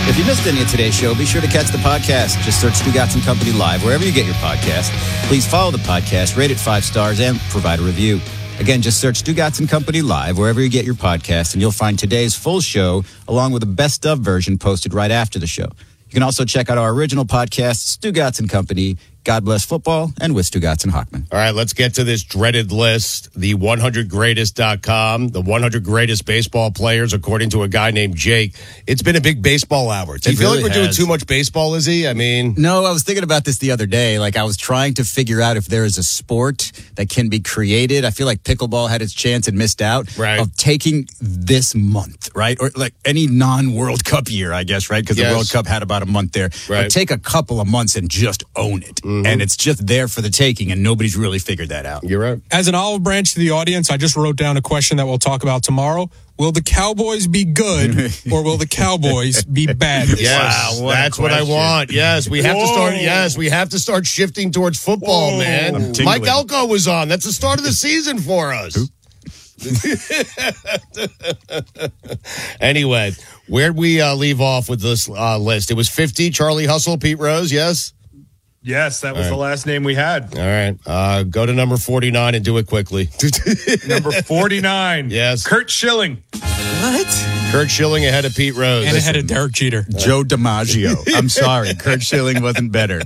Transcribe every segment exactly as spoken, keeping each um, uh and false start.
If you missed any of today's show, be sure to catch the podcast. Just search Stugotz and Company Live wherever you get your podcast. Please follow the podcast, rate it five stars, and provide a review. Again, just search Stugotz and Company Live wherever you get your podcast, and you'll find today's full show along with a best of version posted right after the show. You can also check out our original podcast, Stugotz and Company, God Bless Football, and with Stugotz and Hochman. All right, let's get to this dreaded list, the one hundred greatest dot com, the one hundred greatest baseball players, according to a guy named Jake. It's been a big baseball hour. Do you It feel really like we're has. doing too much baseball, Izzy? I mean... No, I was thinking about this the other day. Like, I was trying to figure out if there is a sport that can be created. I feel like pickleball had its chance and missed out. Right. Of taking this month, right? Or like any non-World Cup year, I guess, right? Because Yes. the World Cup had about a month there. Right. But take a couple of months and just own it. Mm-hmm. And it's just there for the taking, and nobody's really figured that out. You're right. As an olive branch to the audience, I just wrote down a question that we'll talk about tomorrow. Will the Cowboys be good or will the Cowboys be bad? Yes, Wow, what a that's what I question. want. Yes, we have to Whoa. start. Yes, we have to start shifting towards football, Whoa. man. I'm tingling. Mike Elko was on. That's the start of the season for us. Anyway, where'd we uh, leave off with this uh, list? It was fifty. Charlie Hustle, Pete Rose. Yes. Yes, that was All the last name we had. All right. Uh, go to number forty-nine and do it quickly. Number forty-nine. Yes. Kurt Schilling. What? Kurt Schilling ahead of Pete Rose. And ahead of Derek Jeter. Joe DiMaggio. I'm sorry. Kurt Schilling wasn't better.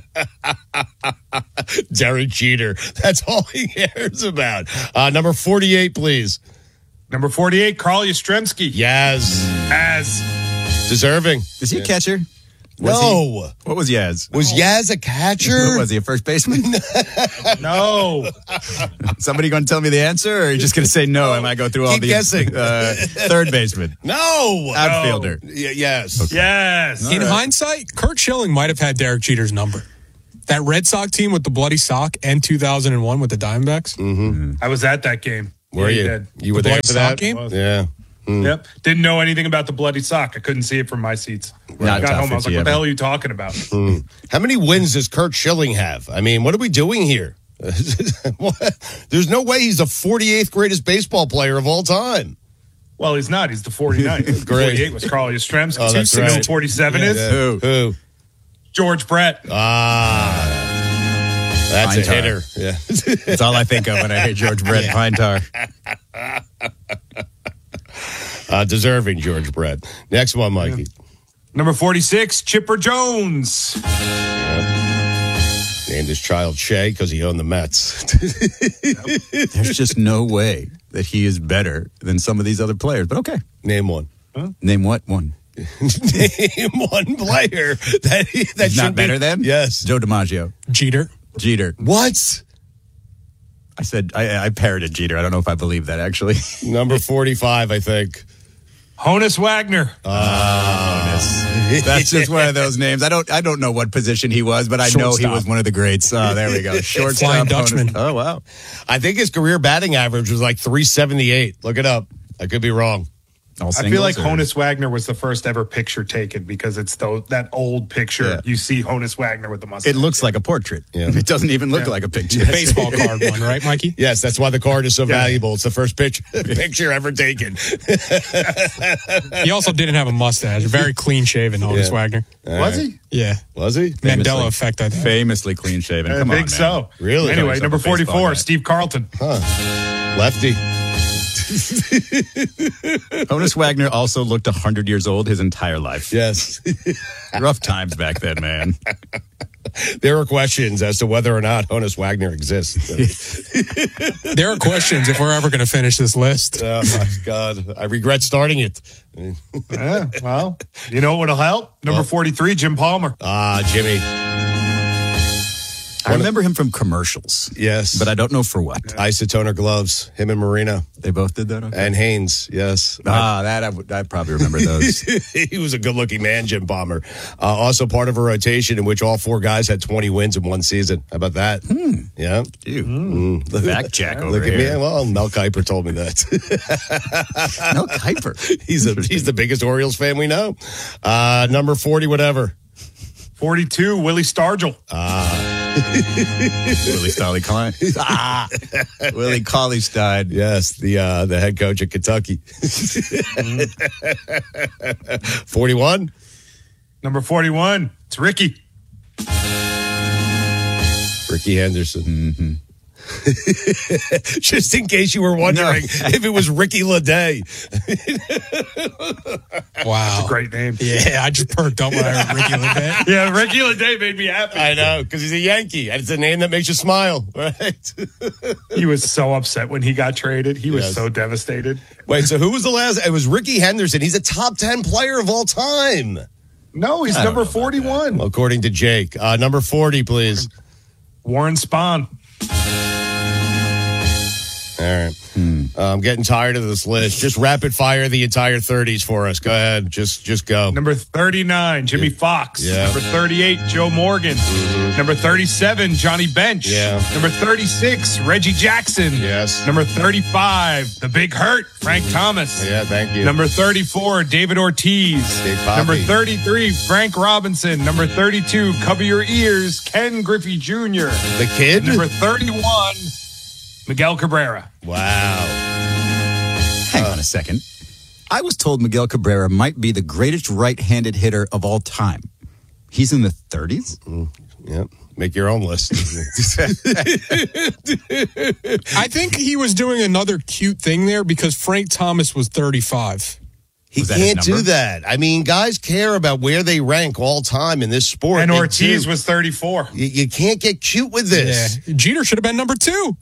Derek Jeter. That's all he cares about. Uh, number forty-eight, please. Number forty-eight, Carl Yastrzemski. Yaz. As Deserving. Is he a catcher? No. What was Yaz? Was Yaz a catcher? What was he, a first baseman? no. Somebody going to tell me the answer, or are you just going to say no and I go through all Keep the guessing. Uh, third baseman, No. outfielder? Y- yes. Yes. In hindsight, Kurt Schilling might have had Derek Jeter's number. That Red Sox team with the bloody sock and two thousand one with the Diamondbacks. Mm-hmm. I was at that game. Were Yeah, you? did. You were The there Bloody for that Sock game? Yeah. Yep. Didn't know anything about the bloody sock. I couldn't see it from my seats. When I Not got top home, I was like, fifty what the ever. hell are you talking about? How many wins does Kurt Schilling have? I mean, what are we doing here? What? There's no way he's the forty-eighth greatest baseball player of all time. Well, he's not. He's the forty-ninth. Great. forty-eight was Carl Yastrzemski. Oh, that's You know who right. forty-seven is? Who? Who? George Brett. Ah. That's Pine a tar. hitter. Yeah. That's all I think of when I hear George Brett Pine Tar. Uh, deserving George Brett. Next one, Mikey. Number forty-six, Chipper Jones. Named his child Shea because he owned the Mets. There's just no way that he is better than some of these other players. But okay, Name one. name what one? Name one player that he, that He's not should be- better than? Yes. Joe DiMaggio, Jeter. Jeter. What? I said I, I parroted Jeter. I don't know if I believe that actually. Number forty-five, I think. Honus Wagner. That's just one of those names. I don't I don't know what position he was, but I know he Shortstop. was one of the greats. Oh, there we go. Shortstop. Flying Dutchman. Oh wow. I think his career batting average was like three seventy-eight. Look it up. I could be wrong. All I feel like singles or- Honus Wagner was the first ever picture taken because it's the, that old picture. Yeah. You see Honus Wagner with the mustache. It looks like a portrait. Yeah. It doesn't even look Yeah. like a picture. Baseball card one, right, Mikey? Yes, that's why the card is so valuable. It's the first picture picture ever taken. He also didn't have a mustache. Very clean shaven, Honus Yeah. Wagner. Was he? Yeah. Was he? Mandela effect, I think. Famously clean shaven. I Come think on, so. man. Really? Anyway, Always number up a baseball forty-four, guy. Steve Carlton. Lefty. Honus Wagner also looked one hundred years old his entire life. Yes. Rough times back then, man. There are questions as to whether or not Honus Wagner exists. There are questions if we're ever going to finish this list. Oh, my God. I regret starting it. Yeah, well, you know what'll help? Number Well. forty-three, Jim Palmer. Ah, Jimmy. I remember him from commercials, Yes. but I don't know for what. Isotoner gloves. Him and Marina. They both did that? Okay. And Haynes. Yes. Ah, that I, would, I probably remember those. He was a good-looking man, Jim Palmer. Uh, also part of a rotation in which all four guys had twenty wins in one season. How about that? Yeah. Ew. Mm. The back jack over Look at here. me. Well, Mel Kiper told me that. Mel Kiper. he's a, he's the biggest Orioles fan we know. Uh, number forty, whatever. forty-two, Willie Stargell. Willie Stolly Klein. Ah, Willie Cauley Stein. Yes, the uh, the head coach at Kentucky. forty-one. Number forty-one, it's Ricky. Ricky Henderson. Mm-hmm. Just in case you were wondering no. if it was Ricky LeDay. Wow. That's a great name. Yeah, I just perked up when I heard Ricky LeDay. Yeah, Ricky LeDay made me happy. I know, because he's a Yankee, and it's a name that makes you smile, right? He was so upset when he got traded. He was yes. so devastated. Wait, so who was the last? It was Ricky Henderson. He's a top ten player of all time. No, he's number forty-one. According to Jake. Uh, number forty, please. Warren Spahn. All right. Hmm. Uh, I'm getting tired of this list. Just rapid fire the entire thirties for us. Go ahead. Just just go. Number thirty-nine, Jimmy yeah. Fox. Yeah. Number thirty-eight, Joe Morgan. Mm-hmm. Number thirty-seven, Johnny Bench. Yeah. Number thirty-six, Reggie Jackson. Yes. Number thirty-five, The Big Hurt, Frank Thomas. Yeah, thank you. Number thirty-four, David Ortiz. Big Number thirty-three, Frank Robinson. Number thirty-two, cover your ears, Ken Griffey Junior The kid? Number thirty-one, Miguel Cabrera. Wow. Hang uh, on a second. I was told Miguel Cabrera might be the greatest right-handed hitter of all time. He's in the thirties? Mm, yep. Make your own list. I think he was doing another cute thing there because Frank Thomas was thirty-five. He can't do that. I mean, guys care about where they rank all time in this sport. And Ortiz was thirty-four. You, you can't get cute with this. Yeah. Jeter should have been number two.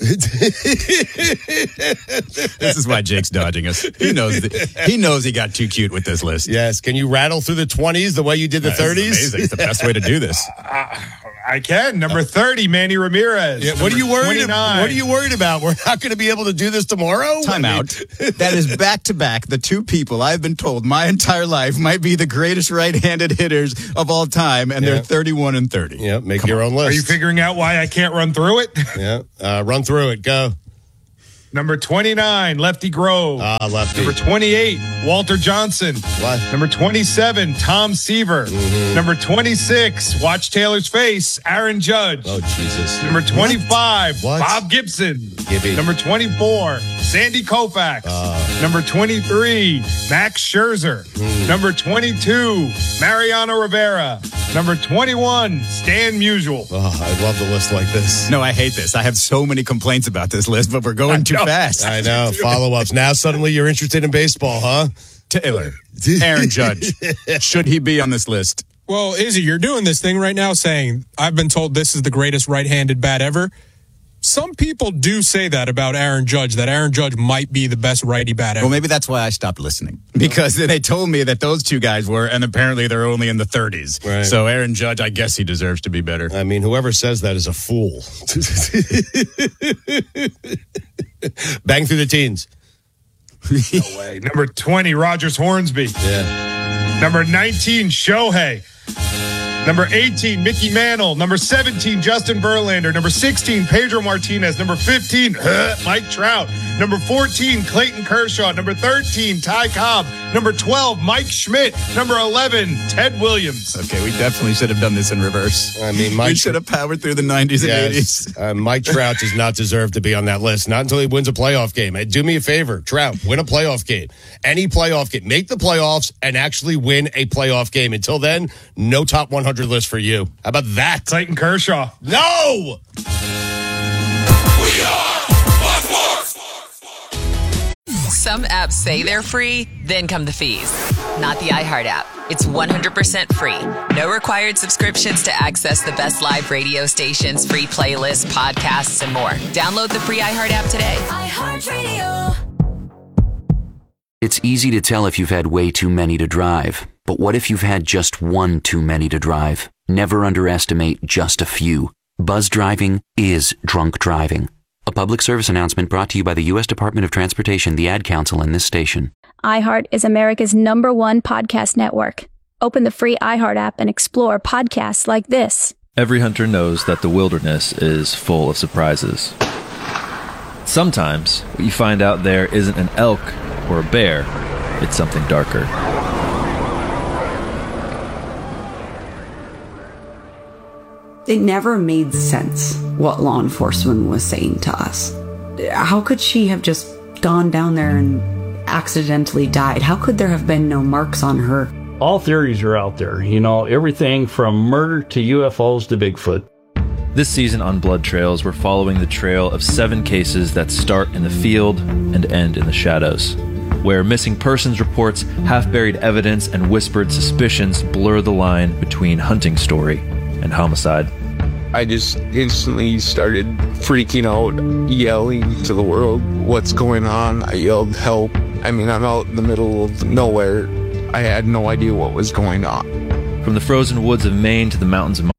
This is why Jake's dodging us. He knows that, he knows he got too cute with this list. Yes. Can you rattle through the twenties the way you did the thirties? Amazing. It's the best way to do this. Uh, I can. Number thirty, Manny Ramirez. Yeah, what are you worried about? What are you worried about? We're not going to be able to do this tomorrow? Time out. That is back to back the two people I've been told my entire life might be the greatest right-handed hitters of all time, and yeah. they're thirty-one and thirty. Yeah, make Come your on. own list. Are you figuring out why I can't run through it? Yeah, uh, run through it. Go. Number twenty-nine, Lefty Grove. Ah, uh, Lefty. Number twenty-eight, Walter Johnson. What? Number twenty-seven, Tom Seaver. Mm-hmm. Number twenty-six, watch Taylor's face, Aaron Judge. Oh, Jesus. Number twenty-five, what? What? Bob Gibson. Gibby. Number twenty-four, Sandy Koufax. Uh, Number twenty-three, Max Scherzer. Mm. Number twenty-two, Mariano Rivera. Number twenty-one, Stan Musial. Oh, I love the list like this. No, I hate this. I have so many complaints about this list, but we're going too fast. I know. Follow-ups. Now suddenly you're interested in baseball, huh? Taylor. Aaron Judge. Should he be on this list? Well, Izzy, you're doing this thing right now saying, I've been told this is the greatest right-handed bat ever. Some people do say that about Aaron Judge, that Aaron Judge might be the best righty bat ever. Well, maybe that's why I stopped listening. Because they told me that those two guys were, and apparently they're only in the thirties. Right. So Aaron Judge, I guess he deserves to be better. I mean, whoever says that is a fool. Bang through the teens. No way. Number twenty, Rogers Hornsby. Yeah. Number nineteen, Shohei. Number eighteen, Mickey Mantle. Number seventeen, Justin Verlander. Number sixteen, Pedro Martinez. Number fifteen, uh, Mike Trout. Number fourteen, Clayton Kershaw. Number thirteen, Ty Cobb. Number twelve, Mike Schmidt. Number eleven, Ted Williams. Okay, we definitely should have done this in reverse. I mean, Mike we should have powered through the nineties yes, and eighties. Uh, Mike Trout does not deserve to be on that list. Not until he wins a playoff game. Hey, do me a favor, Trout, win a playoff game. Any playoff game. Make the playoffs and actually win a playoff game. Until then, no top one hundred list for you. How about that? Clayton Kershaw. No! We are Blackboard. Some apps say they're free, then come the fees. Not the iHeart app. It's one hundred percent free. No required subscriptions to access the best live radio stations, free playlists, podcasts, and more. Download the free iHeart app today. iHeartRadio. It's easy to tell if you've had way too many to drive. But what if you've had just one too many to drive? Never underestimate just a few. Buzz driving is drunk driving. A public service announcement brought to you by the U S Department of Transportation, the Ad Council, and this station. iHeart is America's number one podcast network. Open the free iHeart app and explore podcasts like this. Every hunter knows that the wilderness is full of surprises. Sometimes what you find out there isn't an elk or a bear, it's something darker. It never made sense what law enforcement was saying to us. How could she have just gone down there and accidentally died? How could there have been no marks on her? All theories are out there, you know, everything from murder to U F Os to Bigfoot. This season on Blood Trails, we're following the trail of seven cases that start in the field and end in the shadows, where missing persons reports, half-buried evidence, and whispered suspicions blur the line between hunting story and homicide. I just instantly started freaking out, yelling to the world, what's going on? I yelled, help. I mean, I'm out in the middle of nowhere. I had no idea what was going on. From the frozen woods of Maine to the mountains of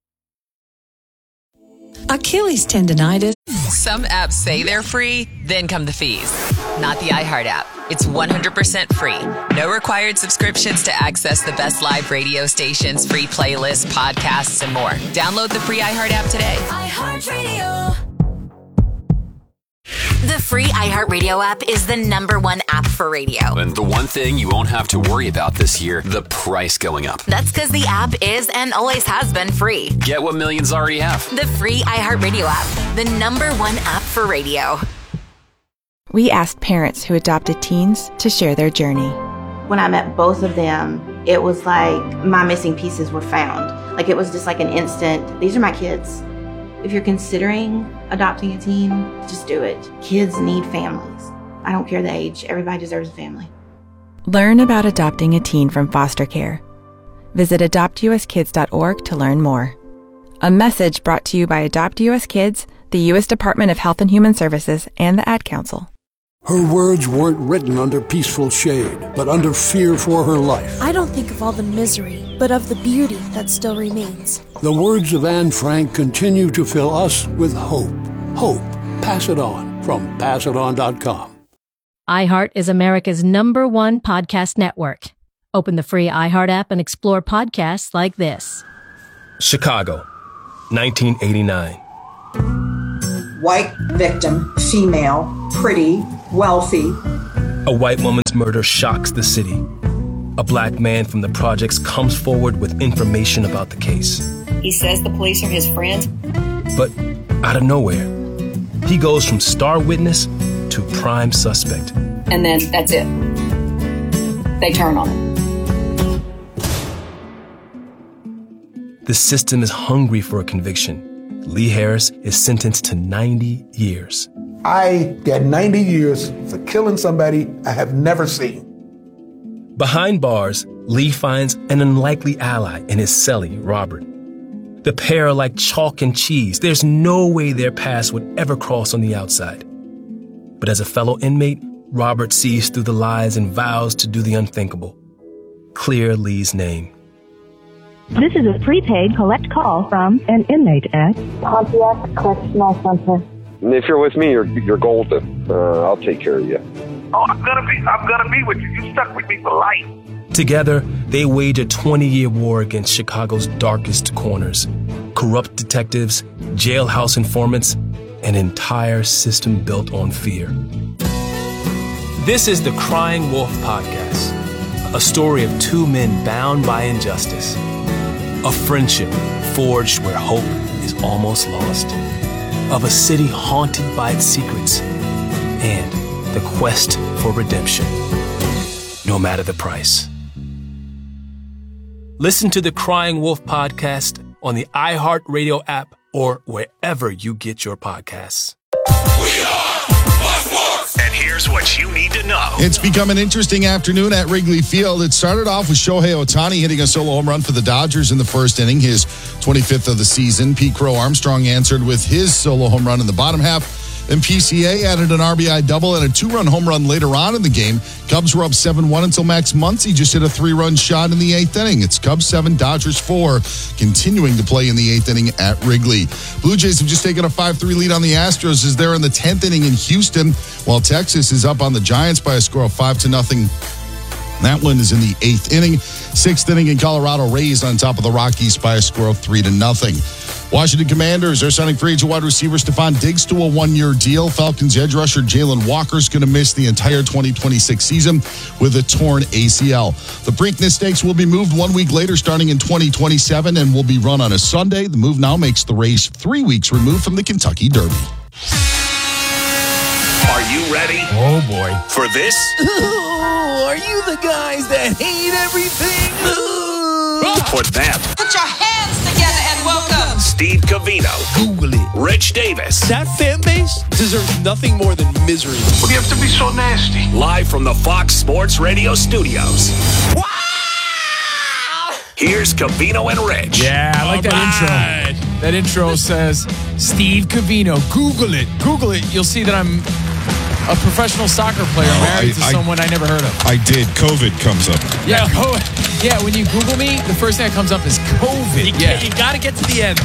Achilles tendonitis. Some apps say they're free, then come the fees. Not the iHeart app. It's one hundred percent free. No required subscriptions to access the best live radio stations, free playlists, podcasts, and more. Download the free iHeart app today. iHeartRadio. The free iHeartRadio app is the number one app for radio. And the one thing you won't have to worry about this year, the price going up. That's because the app is and always has been free. Get what millions already have. The free iHeartRadio app, the number one app for radio. We asked parents who adopted teens to share their journey. When I met both of them, it was like my missing pieces were found. Like it was just like an instant, these are my kids. If you're considering adopting a teen, just do it. Kids need families. I don't care the age. Everybody deserves a family. Learn about adopting a teen from foster care. Visit adopt u s kids dot org to learn more. A message brought to you by Adopt U S Kids, the U S Department of Health and Human Services, and the Ad Council. Her words weren't written under peaceful shade, but under fear for her life. I don't think of all the misery, but of the beauty that still remains. The words of Anne Frank continue to fill us with hope. Hope. Pass it on from pass it on dot com. iHeart is America's number one podcast network. Open the free iHeart app and explore podcasts like this. Chicago, nineteen eighty-nine. White victim, female, pretty, wealthy. A white woman's murder shocks the city. A black man from the projects comes forward with information about the case. He says the police are his friends. But out of nowhere, he goes from star witness to prime suspect. And then that's it. They turn on him. The system is hungry for a conviction. Lee Harris is sentenced to ninety years. I get ninety years for killing somebody I have never seen. Behind bars, Lee finds an unlikely ally in his cellie, Robert. The pair are like chalk and cheese. There's no way their paths would ever cross on the outside. But as a fellow inmate, Robert sees through the lies and vows to do the unthinkable. Clear Lee's name. This is a prepaid collect call from an inmate at Pontiac Correctional Center. If you're with me, you're you're golden. Uh, I'll take care of you. Oh, I'm gonna be I'm gonna be with you. You stuck with me for life. Together, they wage a twenty-year war against Chicago's darkest corners. Corrupt detectives, jailhouse informants, an entire system built on fear. This is the Crying Wolf Podcast, a story of two men bound by injustice. A friendship forged where hope is almost lost. Of a city haunted by its secrets. And the quest for redemption, no matter the price. Listen to the Crying Wolf Podcast on the iHeartRadio app or wherever you get your podcasts. And here's what you need to know. It's become an interesting afternoon at Wrigley Field. It started off with Shohei Ohtani hitting a solo home run for the Dodgers in the first inning, his twenty-fifth of the season. Pete Crow Armstrong answered with his solo home run in the bottom half. Then P C A added an R B I double and a two-run home run later on in the game. Cubs were up seven one until Max Muncy just hit a three-run shot in the eighth inning. It's Cubs seven, Dodgers four, continuing to play in the eighth inning at Wrigley. Blue Jays have just taken a five three lead on the Astros as they're in the tenth inning in Houston, while Texas is up on the Giants by a score of five to nothing. That one is in the eighth inning. Sixth inning in Colorado, Rays on top of the Rockies by a score of three to nothing. Washington Commanders are signing free agent wide receiver Stephon Diggs to a one-year deal. Falcons edge rusher Jalen Walker's going to miss the entire twenty twenty-six season with a torn A C L. The Preakness Stakes will be moved one week later starting in twenty twenty-seven and will be run on a Sunday. The move now makes the race three weeks removed from the Kentucky Derby. Are you ready? Oh, boy. For this? Ooh, are you the guys that hate everything? For them? Put your hands together and welcome Steve Covino. Google it. Rich Davis. That fan base deserves nothing more than misery. What do you have to be so nasty? Live from the Fox Sports Radio studios. Wow! Here's Covino and Rich. Yeah, I like All that right. intro. That intro says, Steve Covino. Google it. Google it. You'll see that I'm a professional soccer player Oh, married I- to I- someone I never heard of. I did. COVID comes up. Yeah, co- yeah. When you Google me, the first thing that comes up is COVID. You, Yeah. you got to get to the end.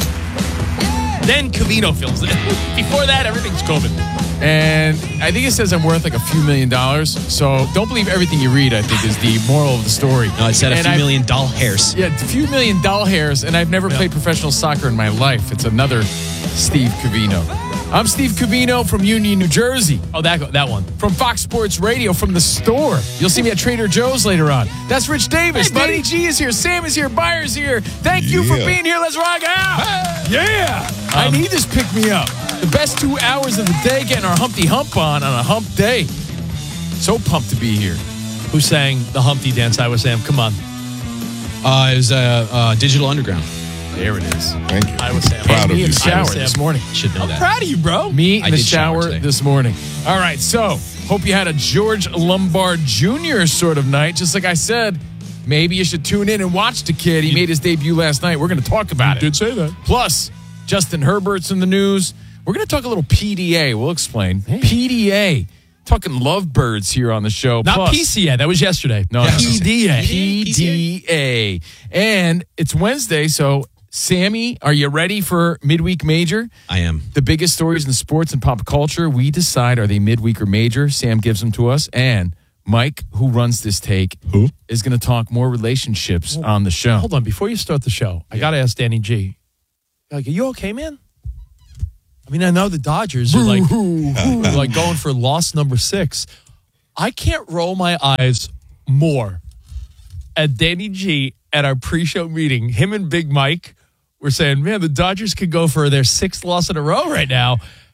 Then Covino fills it. Before that, everything's COVID. And I think it says I'm worth like a few million dollars. So don't believe everything you read, I think, is the moral of the story. No, it said a And few I've- million doll hairs. Yeah, a few million doll hairs, and I've never played professional soccer in my life. It's another Steve Covino. I'm Steve Covino from Union, New Jersey. Oh, that that one. From Fox Sports Radio, from the store. You'll see me at Trader Joe's later on. That's Rich Davis. Hey, buddy. Danny G is here. Sam is here. Byers here. Thank you for Yeah. being here. Let's rock out. Yeah. I Um, need this pick me up. The best two hours of the day getting our Humpty Hump on on a hump day. So pumped to be here. Who sang the Humpty Dance? I was Sam. Come on. Uh, it was uh, uh, Digital Underground. There it is. Thank you. I was Sam. Proud me of in you. the shower Sam. this morning. Should know I'm that. proud of you, bro. Me in I the did shower shower today. this morning. All right, so hope you had a George Lombard Junior sort of night. Just like I said, maybe you should tune in and watch the kid. He made his debut last night. We're going to talk about it. Did say that. Plus, Justin Herbert's in the news. We're going to talk a little P D A. We'll explain. P D A. Talking lovebirds here on the show. Not Plus, P C A. That was yesterday. No, P that's- D A. P D A. And it's Wednesday, so Sammy, are you ready for Midweek Major? I am. The biggest stories in sports and pop culture, we decide, are they midweek or major? Sam gives them to us. And Mike, who runs this take, Who? is going to talk more relationships on the show. Hold on. Before you start the show, I got to ask Danny G. Like, are you okay, man? I mean, I know the Dodgers are like, like going for loss number six. I can't roll my eyes more at Danny G at our pre-show meeting. Him and Big Mike were saying, man, the Dodgers could go for their sixth loss in a row right now.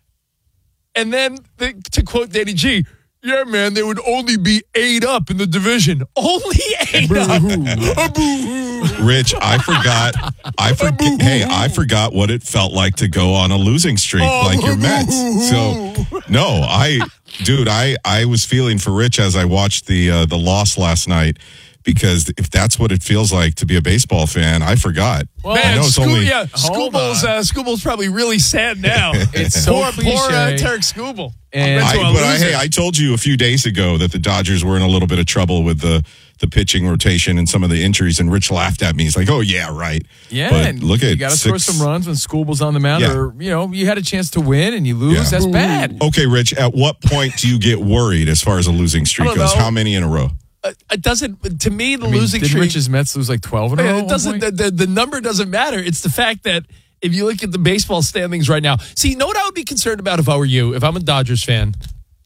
And then, the, to quote Danny G, yeah, man, they would only be eight up in the division. Only eight up. Rich, I forgot. I forget. Hey, I forgot what it felt like to go on a losing streak Oh, like your Mets. So, no, I, dude, I, I was feeling for Rich as I watched the uh, the loss last night, because if that's what it feels like to be a baseball fan, I forgot. Well, I know it's Scoo- only. yeah, Scooble's, uh, Scooble's probably really sad now. It's so poor, poor uh, cliche. Tarek Scooble. And- Into I, a but I, loser. hey, I told you a few days ago that the Dodgers were in a little bit of trouble with the the pitching rotation and some of the injuries, and Rich laughed at me. He's like, "Oh yeah, right." Yeah, but and look at you got to score six- some runs when Scooble's on the mound, Yeah. or you know you had a chance to win and you lose. Yeah. That's bad. Okay, Rich, at what point do you get worried as far as a losing streak I don't goes? know. How many in a row? Uh, it doesn't, to me, the I mean, losing did streak. Rich's Mets lose like twelve in a row? at It one doesn't, point? the, the, the number doesn't matter. It's the fact that if you look at the baseball standings right now, see, you know what I would be concerned about if I were you, if I'm a Dodgers fan,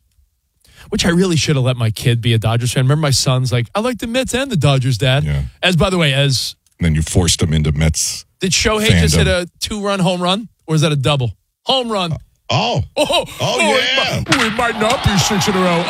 which I really should have let my kid be a Dodgers fan. Remember my son's like, I like the Mets and the Dodgers, Dad. Yeah. As, by the way, as And then you forced them into Mets. did Shohei Fandom. just hit a two-run home run, or is that a double? Home run. Oh, Oh, oh, it yeah, might, oh, it might not be six in a row.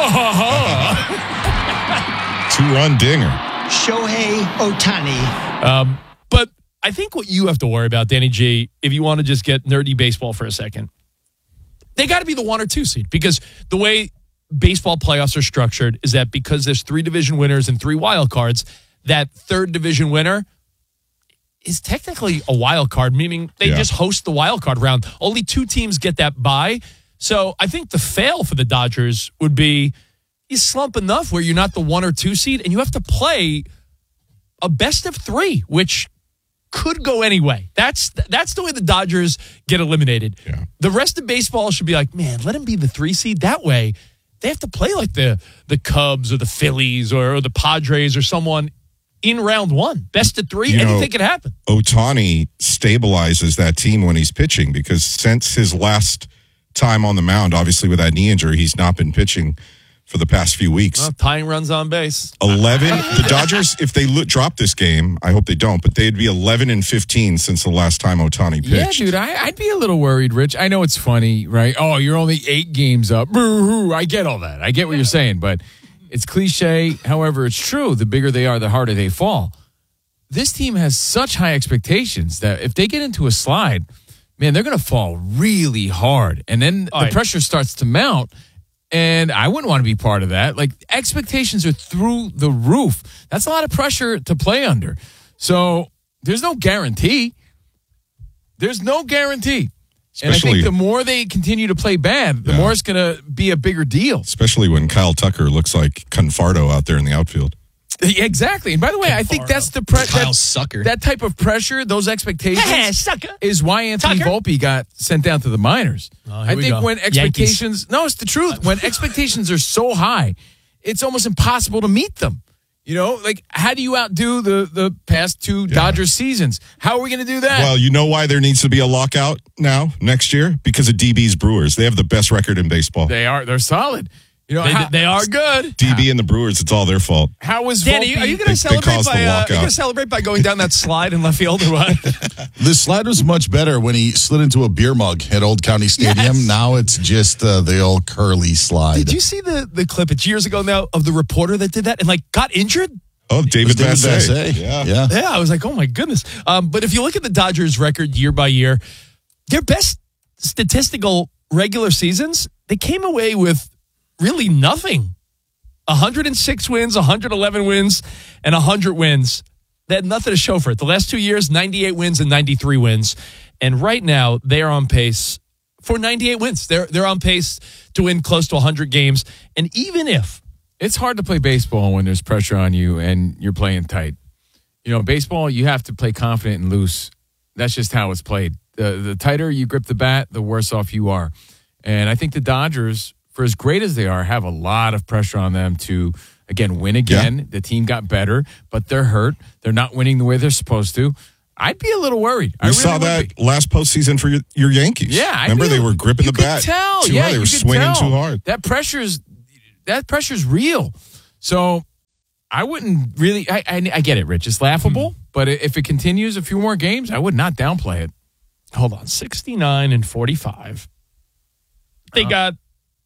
Uh-huh. two-run dinger. Shohei Ohtani. Um, but I think what you have to worry about, Danny G, if you want to just get nerdy baseball for a second, they got to be the one or two seed, because the way baseball playoffs are structured is that because there's three division winners and three wild cards, that third division winner is technically a wild card, meaning they Yeah. just host the wild card round. Only two teams get that bye. So I think the fail for the Dodgers would be you slump enough where you're not the one or two seed and you have to play a best of three, which could go anyway. That's that's the way the Dodgers get eliminated. Yeah. The rest of baseball should be like, man, let them be the three seed. That way, they have to play like the the Cubs or the Phillies or, or the Padres or someone in round one. Best of three, You know, anything can happen. Ohtani stabilizes that team when he's pitching, because since his last time on the mound, obviously with that knee injury, he's not been pitching for the past few weeks. Well, tying runs on base. eleven. The Dodgers, if they lo- drop this game, I hope they don't, but they'd be eleven and fifteen since the last time Ohtani pitched. Yeah, dude, I, I'd be a little worried, Rich. I know it's funny, right? Oh, you're only eight games up. Boo-hoo. I get all that. I get what you're saying, but it's cliche. However, it's true. The bigger they are, the harder they fall. This team has such high expectations that if they get into a slide, man, they're going to fall really hard. And then All the right. pressure starts to mount. And I wouldn't want to be part of that. Like, expectations are through the roof. That's a lot of pressure to play under. So there's no guarantee. There's no guarantee. And I Especially- think the more they continue to play bad, the Yeah. more it's going to be a bigger deal. Especially when Kyle Tucker looks like Confardo out there in the outfield. Yeah, exactly. And by the way, I think that's the pre- Kyle that, Sucker. that type of pressure, those expectations, Sucker. is why Anthony Tucker. Volpe got sent down to the minors. Oh, here I we think go. when expectations, no, it's the truth. When expectations are so high, it's almost impossible to meet them. You know, like, how do you outdo the the past two Dodgers seasons? How are we going to do that? Well, you know why there needs to be a lockout now, next year? Because of D B's Brewers. They have the best record in baseball. they are they're solid. You know, They, how, they are good. D B and the Brewers, it's all their fault. how was Danny, Volpe? are you going They- to celebrate caused the by uh, are you lockout. going to celebrate by going down that slide in left field or what? The slide was much better when he slid into a beer mug at Old County Stadium. Yes. Now it's just uh, the old curly slide. Did you see the the clip? It's years ago now of the reporter that did that and like got injured. Oh, David David Vassay. Vassay. Yeah. Yeah. Yeah, I was like, oh my goodness. Um, but if you look at the Dodgers' record year by year, their best statistical regular seasons, they came away with really nothing. one hundred six wins, one hundred eleven wins, and one hundred wins. They had nothing to show for it. The last two years, ninety-eight wins and ninety-three wins. And right now, they are on pace for ninety-eight wins. They're they're on pace to win close to one hundred games. And even if It's hard to play baseball when there's pressure on you and you're playing tight. You know, baseball, you have to play confident and loose. That's just how it's played. The, the tighter you grip the bat, the worse off you are. And I think the Dodgers, for as great as they are, have a lot of pressure on them to, again, win again. Yeah. The team got better, but they're hurt. They're not winning the way they're supposed to. I'd be a little worried. I We really saw would that be. last postseason for your, your Yankees. Yeah, I'd remember be- they were gripping you the could bat Tell. too yeah, hard. They you were could swinging tell. too hard. That pressure's that pressure's real. So I wouldn't really. I I, I get it, Rich. It's laughable, Hmm. but if it continues a few more games, I would not downplay it. hold on, sixty-nine and forty-five. They Uh, got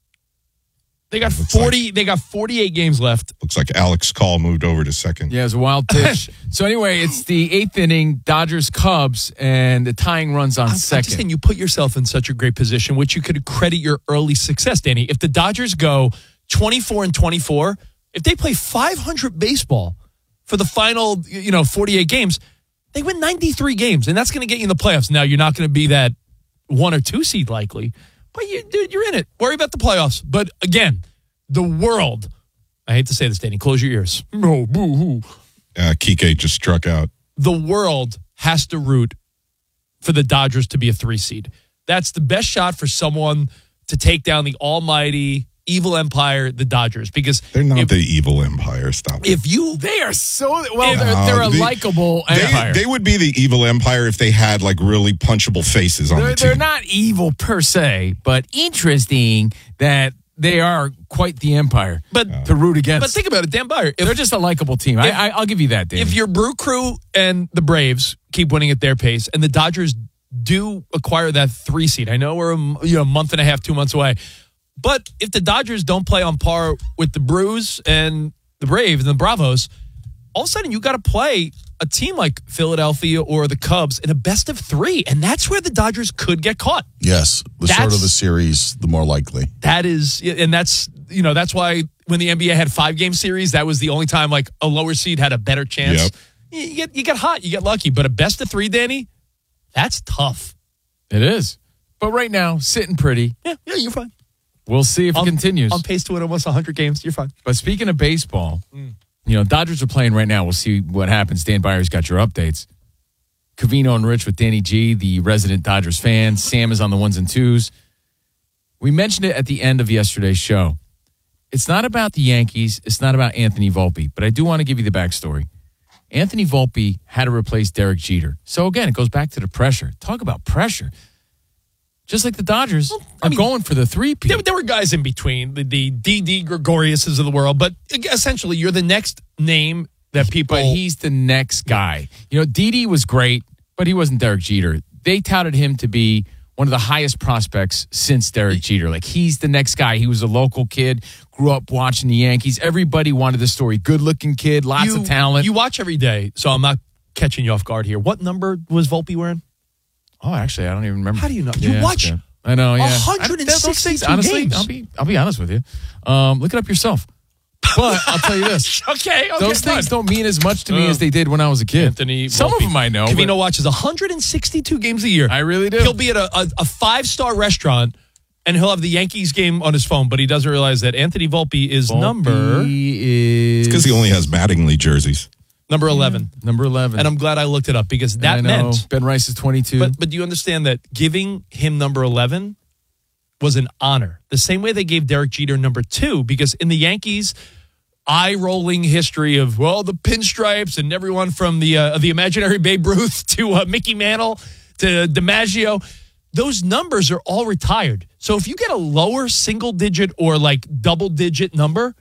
they got Looks forty. They got forty-eight games left. Looks like Alex Call moved over to second. Yeah, it was a wild pitch. So anyway, it's the eighth inning, Dodgers Cubs, and the tying runs on I'm, I'm second. just saying, you put yourself in such a great position, which you could credit your early success, Danny. If the Dodgers go twenty-four and twenty-four, if they play five hundred baseball for the final, you know, forty-eight games, they win ninety-three games, and that's going to get you in the playoffs. Now, you're not going to be that one or two seed likely, but you, dude, you're in it. Worry about the playoffs. But again, the world, I hate to say this, Danny, close your ears. No, boo-hoo. Uh, Kike just struck out. The world has to root for the Dodgers to be a three seed. That's the best shot for someone to take down the almighty evil empire, the Dodgers, because They're not if, the evil empire. Stop it. if you They are so well. No, They're, they're a they- likable They, empire. they would be the evil empire if they had like really punchable faces on They're, the team. they're not evil per se, but interesting that they are quite the empire. But to root against. but think about it, Dan Byer. If, they're just a likable team. I, if- I, I'll give you that, Dave. if your Brew Crew and the Braves keep winning at their pace, and the Dodgers do acquire that three seed, I know we're a, m- you know, a month and a half, two months away, but if the Dodgers don't play on par with the Brews and the Braves and the Bravos, all of a sudden you got to play a team like Philadelphia or the Cubs in a best of three, and that's where the Dodgers could get caught. Yes. The That's- shorter the series, the more likely. That is, and that's, you know, that's why when the N B A had five game series, that was the only time like a lower seed had a better chance. Yep. You, you get you get hot, you get lucky, but a best of three, Danny, that's tough. it is. But right now, sitting pretty. Yeah, yeah, you're fine. We'll see if On- it continues. On pace to win almost one hundred games, you're fine. But speaking of baseball, you know, Dodgers are playing right now. We'll see what happens. Dan Byer's got your updates. Covino and Rich with Danny G, the resident Dodgers fan. Sam is on the ones and twos. We mentioned it at the end of yesterday's show. It's not about the Yankees. It's not about Anthony Volpe. But I do want to give you the backstory. Anthony Volpe had to replace Derek Jeter. So again, it goes back to the pressure. Talk about pressure. just like the Dodgers Well, are I mean, going for the three-peat. There, there were guys in between, the, the D D Gregoriuses of the world, but essentially you're the next name that people... But he's the next guy. You know, Didi was great, but he wasn't Derek Jeter. They touted him to be one of the highest prospects since Derek Jeter. Like, he's the next guy. He was a local kid, grew up watching the Yankees. Everybody wanted the story. Good-looking kid, lots you, of talent. You watch every day, so I'm not catching you off guard here. What number was Volpe wearing? Oh, actually, I don't even remember. How do you know? Yeah, you watch yeah. I know, yeah. one hundred sixty-two Honestly, games. I'll be, I'll be honest with you. Um, look it up yourself. But I'll tell you this. okay, okay. Those things fine. don't mean as much to me Uh, as they did when I was a kid. Anthony Some Volpe. of them I know. Covino but watches one hundred sixty-two games a year. I really do. He'll be at a, a, a five-star restaurant, and he'll have the Yankees game on his phone, but he doesn't realize that Anthony Volpe is Volpe number... is Because he only has Mattingly jerseys. Number eleven. Number eleven. And I'm glad I looked it up because that I know. meant... Ben Rice is twenty-two. But, but do you understand that giving him number eleven was an honor? The same way they gave Derek Jeter number two, because in the Yankees... eye-rolling history of, well, the pinstripes and everyone from the uh, the imaginary Babe Ruth to uh, Mickey Mantle to DiMaggio, those numbers are all retired. So if you get a lower single-digit or like double-digit number,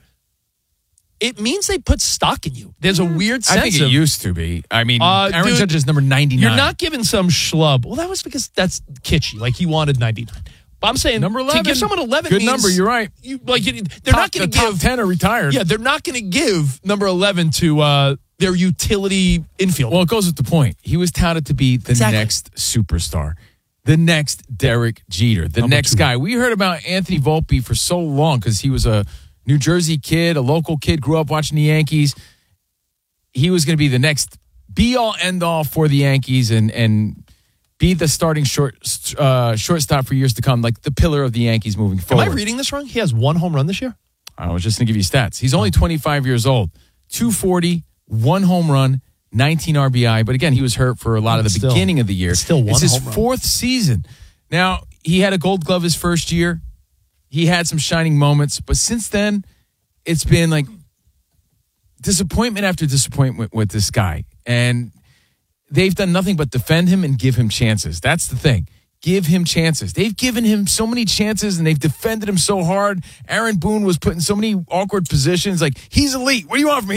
it means they put stock in you. There's a weird sense I think it of, used to be. I mean, Uh, Aaron dude, Judge is number ninety-nine. You're not giving some schlub. Well, that was because that's kitschy. Like he wanted ninety-nine. But I'm saying Number eleven. to give someone eleven Good means number, you're right. You, like they're Top- not going the to top give ten are retired. Yeah, they're not going to give number eleven to uh, their utility infield. Well, it goes with the point. He was touted to be the Exactly. next superstar, the next Derek Jeter, the Number next two. guy. We heard about Anthony Volpe for so long because he was a New Jersey kid, a local kid, grew up watching the Yankees. He was going to be the next be-all, end-all for the Yankees and and be the starting short uh, shortstop for years to come, like the pillar of the Yankees moving Am forward. I reading this wrong? He has one home run this year? I was just going to give you stats. He's only twenty-five years old. two forty, one home run, nineteen R B I. But again, he was hurt for a lot of the Still- beginning of the year. still one It's his home run. fourth season. Now, he had a gold glove his first year. He had some shining moments. But since then, it's been like disappointment after disappointment with this guy. And they've done nothing but defend him and give him chances. That's the thing. Give him chances. They've given him so many chances and they've defended him so hard. Aaron Boone was put in so many awkward positions. Like, he's elite. What do you want from me?